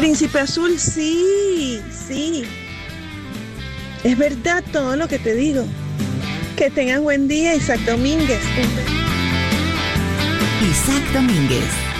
Príncipe Azul, sí, sí. Es verdad todo lo que te digo. Que tengas buen día, Isaac Domínguez. Isaac Domínguez.